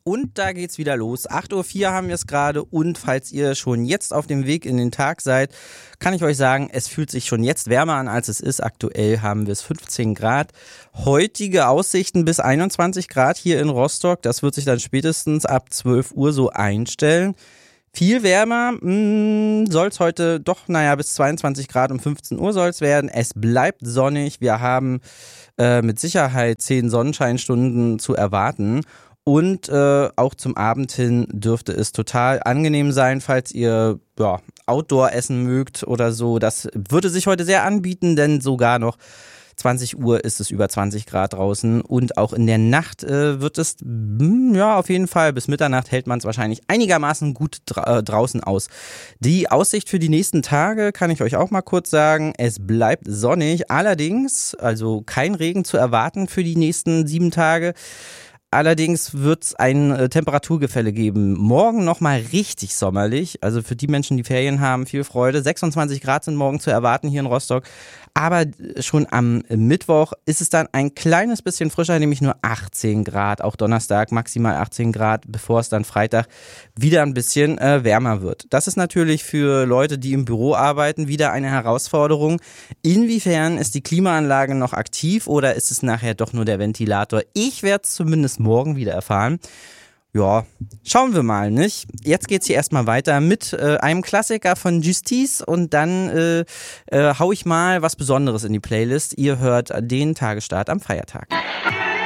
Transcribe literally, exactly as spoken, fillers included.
Und da geht's wieder los. acht Uhr vier haben wir es gerade und falls ihr schon jetzt auf dem Weg in den Tag seid, kann ich euch sagen, es fühlt sich schon jetzt wärmer an, als es ist. Aktuell haben wir es fünfzehn Grad. Heutige Aussichten bis einundzwanzig Grad hier in Rostock. Das wird sich dann spätestens ab zwölf Uhr so einstellen. Viel wärmer soll es heute doch, naja, bis zweiundzwanzig Grad um fünfzehn Uhr soll es werden. Es bleibt sonnig. Wir haben äh, mit Sicherheit zehn Sonnenscheinstunden zu erwarten. Und äh, auch zum Abend hin dürfte es total angenehm sein, falls ihr ja, Outdoor essen mögt oder so. Das würde sich heute sehr anbieten, denn sogar noch zwanzig Uhr ist es über zwanzig Grad draußen. Und auch in der Nacht äh, wird es, mh, ja auf jeden Fall, bis Mitternacht hält man es wahrscheinlich einigermaßen gut dra- äh, draußen aus. Die Aussicht für die nächsten Tage kann ich euch auch mal kurz sagen. Es bleibt sonnig, allerdings, also kein Regen zu erwarten für die nächsten sieben Tage. Allerdings wird es ein äh, Temperaturgefälle geben. Morgen nochmal richtig sommerlich. Also für die Menschen, die Ferien haben, viel Freude. sechsundzwanzig Grad sind morgen zu erwarten hier in Rostock. Aber schon am Mittwoch ist es dann ein kleines bisschen frischer, nämlich nur achtzehn Grad. Auch Donnerstag maximal achtzehn Grad, bevor es dann Freitag wieder ein bisschen äh, wärmer wird. Das ist natürlich für Leute, die im Büro arbeiten, wieder eine Herausforderung. Inwiefern ist die Klimaanlage noch aktiv oder ist es nachher doch nur der Ventilator? Ich werde es zumindest morgen wieder erfahren. Ja, schauen wir mal, nicht? Jetzt geht's hier erstmal weiter mit äh, einem Klassiker von Justice und dann äh, äh, hau ich mal was Besonderes in die Playlist. Ihr hört den Tagesstart am Feiertag.